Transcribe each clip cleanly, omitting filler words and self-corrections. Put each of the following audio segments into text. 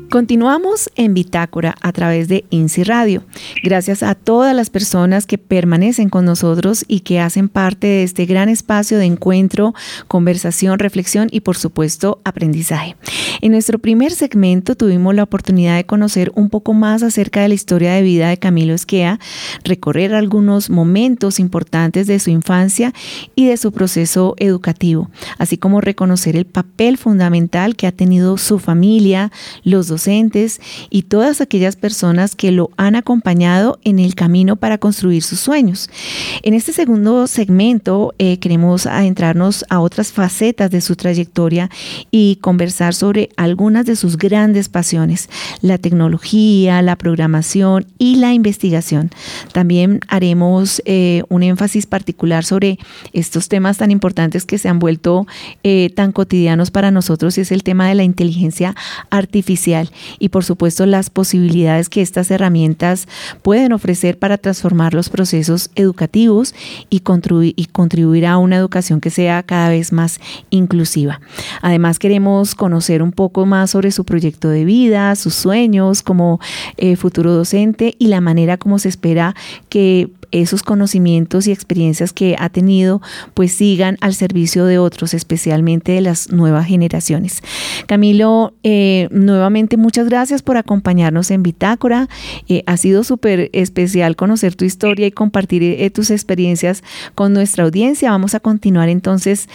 Continuamos en Bitácora a través de INSI Radio. Gracias a todas las personas que permanecen con nosotros y que hacen parte de este gran espacio de encuentro, conversación, reflexión y, por supuesto, aprendizaje. En nuestro primer segmento tuvimos la oportunidad de conocer un poco más acerca de la historia de vida de Camilo Esquea, recorrer algunos momentos importantes de su infancia y de su proceso educativo, así como reconocer el papel fundamental que ha tenido su familia, los docentes y todas aquellas personas que lo han acompañado en el camino para construir sus sueños. En este segundo segmento queremos adentrarnos a otras facetas de su trayectoria y conversar sobre algunas de sus grandes pasiones: la tecnología, la programación y la investigación. También haremos un énfasis particular sobre estos temas tan importantes que se han vuelto tan cotidianos para nosotros, y es el tema de la inteligencia artificial y, por supuesto, las posibilidades que estas herramientas pueden ofrecer para transformar los procesos educativos y contribuir a una educación que sea cada vez más inclusiva. Además, queremos conocer un poco más sobre su proyecto de vida, sus sueños como futuro docente y la manera como se espera que esos conocimientos y experiencias que ha tenido pues sigan al servicio de otros, especialmente de las nuevas generaciones. Camilo, nuevamente muchas gracias por acompañarnos en Bitácora. Ha sido súper especial conocer tu historia y compartir tus experiencias con nuestra audiencia. Vamos a continuar entonces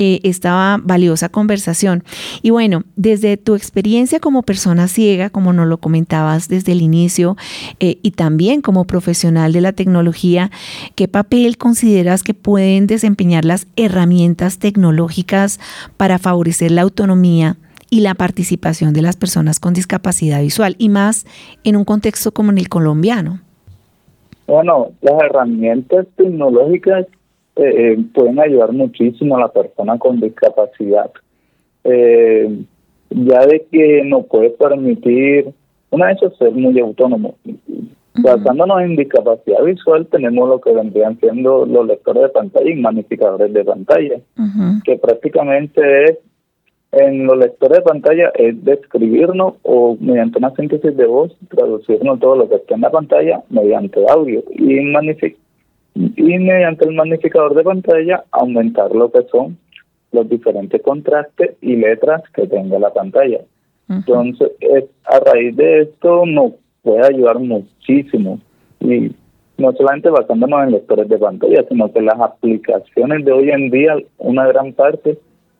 esta valiosa conversación. Y bueno, desde tu experiencia como persona ciega, como nos lo comentabas desde el inicio, y también como profesional de la tecnología, ¿qué papel consideras que pueden desempeñar las herramientas tecnológicas para favorecer la autonomía y la participación de las personas con discapacidad visual, y más en un contexto como en el colombiano? Bueno, las herramientas tecnológicas pueden ayudar muchísimo a la persona con discapacidad, ya de que nos puede permitir, una de ellas, ser muy autónomo. Basándonos en discapacidad visual, tenemos lo que vendrían siendo los lectores de pantalla y magnificadores de pantalla, que prácticamente es, en los lectores de pantalla, es describirnos o mediante una síntesis de voz, traducirnos todo lo que está en la pantalla mediante audio, y mediante el magnificador de pantalla aumentar lo que son los diferentes contrastes y letras que tenga la pantalla. Entonces, a raíz de esto nos puede ayudar muchísimo, y no solamente basándonos en lectores de pantalla, sino que las aplicaciones de hoy en día, una gran parte,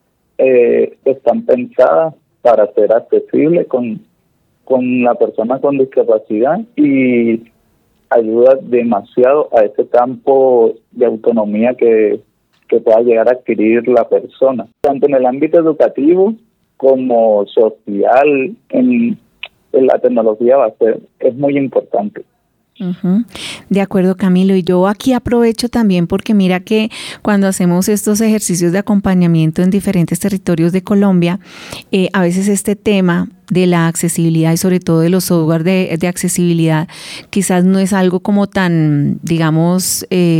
están pensadas para ser accesibles con la persona con discapacidad, y ayuda demasiado a ese campo de autonomía que pueda llegar a adquirir la persona, tanto en el ámbito educativo como social. En la tecnología es muy importante. De acuerdo, Camilo, y yo aquí aprovecho también porque mira que cuando hacemos estos ejercicios de acompañamiento en diferentes territorios de Colombia, a veces este tema de la accesibilidad y sobre todo de los software de accesibilidad quizás no es algo como tan, digamos,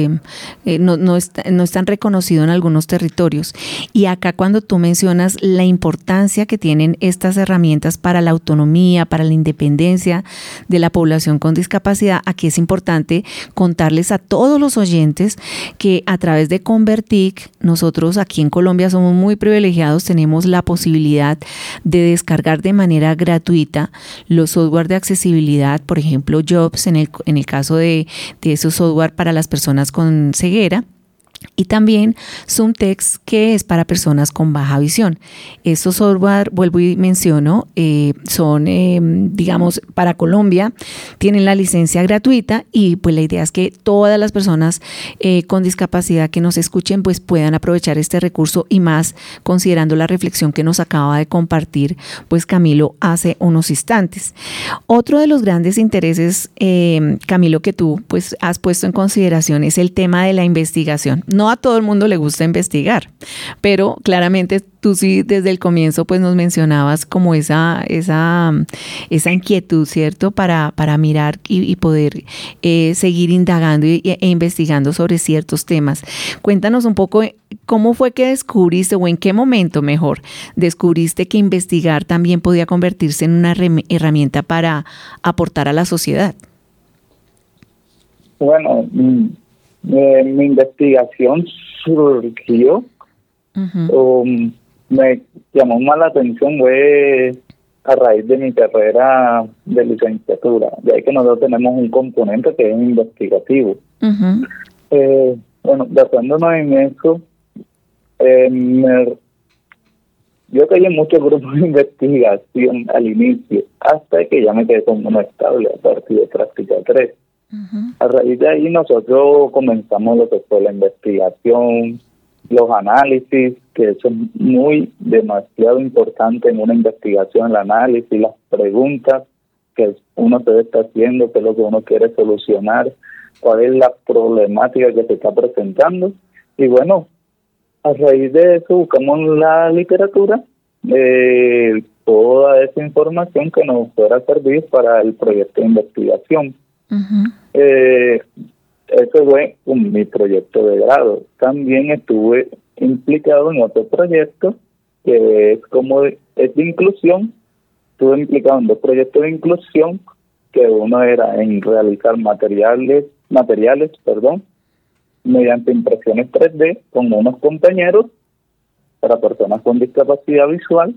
no es tan reconocido en algunos territorios. Y acá, cuando tú mencionas la importancia que tienen estas herramientas para la autonomía, para la independencia de la población con discapacidad, aquí es importante contarles a todos los oyentes que a través de Convertic, nosotros aquí en Colombia somos muy privilegiados, tenemos la posibilidad de descargar de manera gratuita los software de accesibilidad, por ejemplo, Jobs, en el caso de esos software para las personas con ceguera, y también ZoomText, que es para personas con baja visión. Estos software, vuelvo y menciono, son, digamos, para Colombia, tienen la licencia gratuita, y pues la idea es que todas las personas con discapacidad que nos escuchen pues puedan aprovechar este recurso, y más considerando la reflexión que nos acaba de compartir pues Camilo hace unos instantes. Otro de los grandes intereses, Camilo, que tú pues has puesto en consideración es el tema de la investigación. No a todo el mundo le gusta investigar, pero claramente tú sí desde el comienzo pues nos mencionabas como esa inquietud, ¿cierto? Para mirar y poder seguir indagando e investigando sobre ciertos temas. Cuéntanos un poco ¿Cómo fue que descubriste, o en qué momento mejor, descubriste que investigar también podía convertirse en una herramienta para aportar a la sociedad? Bueno, mi investigación surgió, me llamó más la atención, fue a raíz de mi carrera de licenciatura, de ahí que nosotros tenemos un componente que es investigativo. Bueno, basándonos en eso, yo caí en muchos grupos de investigación al inicio, hasta que ya me quedé como uno estable a partir de práctica 3. A raíz de ahí nosotros comenzamos lo que fue la investigación, los análisis, que eso es demasiado importante en una investigación, el análisis, las preguntas que uno se está haciendo, qué es lo que uno quiere solucionar, cuál es la problemática que se está presentando. Y bueno, a raíz de eso buscamos en la literatura toda esa información que nos fuera a servir para el proyecto de investigación. Eso fue mi proyecto de grado. También estuve implicado en otro proyecto que es de inclusión. Estuve implicado en 2 proyectos de inclusión, que uno era en realizar materiales, mediante impresiones 3D con unos compañeros para personas con discapacidad visual,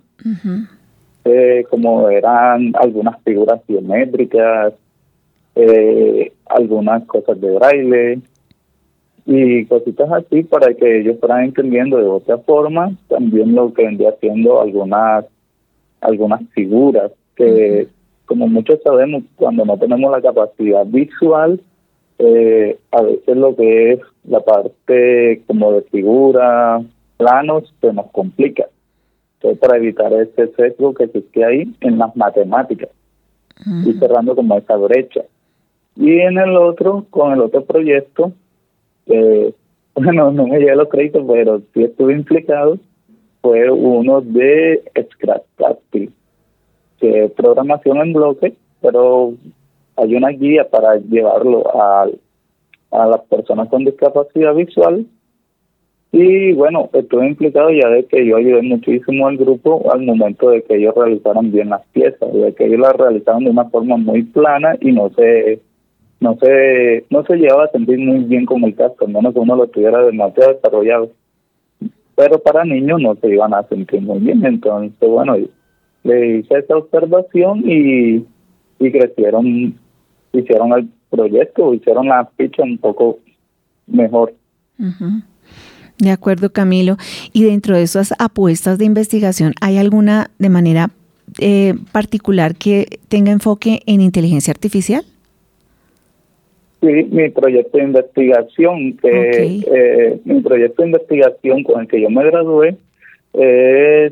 como eran algunas figuras geométricas, algunas cosas de braille y cositas así, para que ellos fueran entendiendo de otra forma también lo que vendría siendo algunas figuras que, como muchos sabemos, cuando no tenemos la capacidad visual, a veces lo que es la parte como de figura, planos, se nos complica. Entonces, para evitar ese sesgo que existe ahí en las matemáticas, y cerrando como esa brecha. Y en con el otro proyecto, bueno, no me llevé los créditos, pero sí estuve implicado, fue uno de Scratch Táctil, que es programación en bloque, pero hay una guía para llevarlo a las personas con discapacidad visual. Y bueno, estuve implicado ya de que yo ayudé muchísimo al grupo al momento de que ellos realizaran bien las piezas, de que ellos las realizaron de una forma muy plana y no se llevaba a sentir muy bien con el casco, al menos que uno lo tuviera demasiado desarrollado. Pero para niños no se iban a sentir muy bien. Entonces, bueno, le hice esa observación y crecieron, hicieron el proyecto, hicieron la ficha un poco mejor. De acuerdo, Camilo. Y dentro de esas apuestas de investigación, ¿hay alguna de manera particular que tenga enfoque en inteligencia artificial? Sí, mi proyecto de investigación, mi proyecto de investigación con el que yo me gradué es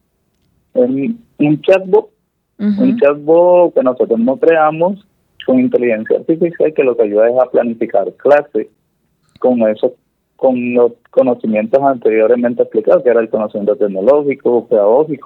un chatbot, un chatbot que nosotros no creamos con inteligencia artificial, que lo que ayuda es a planificar clases con los conocimientos anteriormente explicados, que era el conocimiento tecnológico, pedagógico,